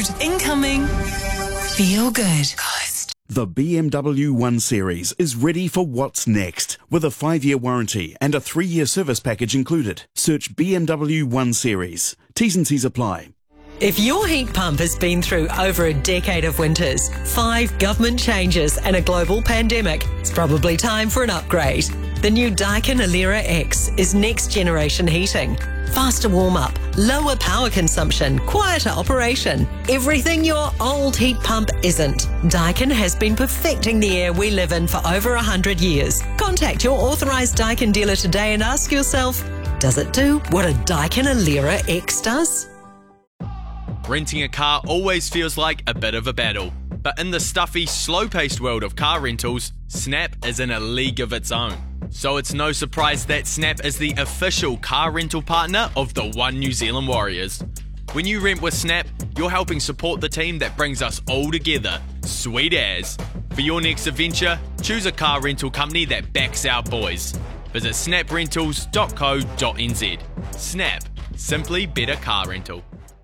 Food incoming. Feel good. The BMW 1 Series is ready for what's next, with a 5-year warranty and a 3-year service package included. Search BMW 1 Series. T's and C's apply. If your heat pump has been through over a decade of winters, 5 government changes and a global pandemic, it's probably time for an upgrade. The new Daikin Alera X is next generation heating. Faster warm-up, lower power consumption, quieter operation. Everything your old heat pump isn't. Daikin has been perfecting the air we live in for over 100 years. Contact your authorised Daikin dealer today and ask yourself, does it do what a Daikin Alera X does? Renting a car always feels like a bit of a battle. But in the stuffy, slow-paced world of car rentals, Snap is in a league of its own. So it's no surprise that Snap is the official car rental partner of the One New Zealand Warriors. When you rent with Snap, you're helping support the team that brings us all together. Sweet as. For your next adventure, choose a car rental company that backs our boys. Visit snaprentals.co.nz. Snap. Simply better car rental.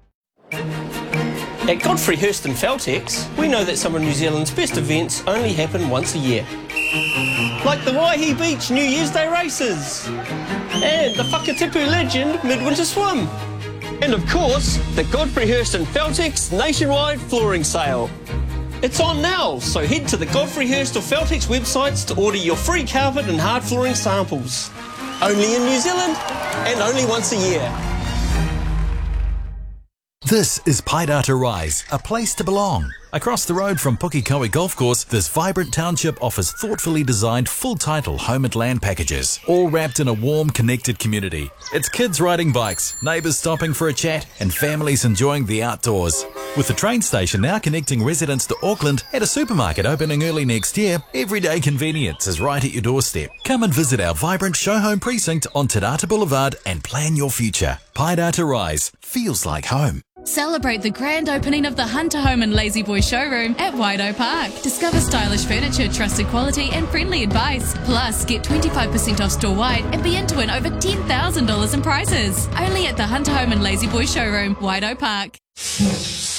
At Godfrey Hirst and Feltex, we know that some of New Zealand's best events only happen once a year. Like the Waihi Beach New Year's Day races, and the Whakatipu Legend Midwinter Swim, and of course, the Godfrey Hirst and Feltex nationwide flooring sale. It's on now, so head to the Godfrey Hirst or Feltex websites to order your free carpet and hard flooring samples. Only in New Zealand, and only once a year. This is Paidata Rise, a place to belong. Across the road from Pukekohe Golf Course, this vibrant township offers thoughtfully designed full-title home and land packages, all wrapped in a warm, connected community. It's kids riding bikes, neighbours stopping for a chat, and families enjoying the outdoors. With the train station now connecting residents to Auckland and a supermarket opening early next year, everyday convenience is right at your doorstep. Come and visit our vibrant show home precinct on Te Rata Boulevard and plan your future. Paidata Rise feels like home. Celebrate the grand opening of the Hunter Home and Lazy Boy showroom at Waido Park. Discover stylish furniture, trusted quality and friendly advice. Plus, get 25% off store-wide and be in to win over $10,000 in prizes. Only at the Hunter Home and Lazy Boy showroom, Waido Park.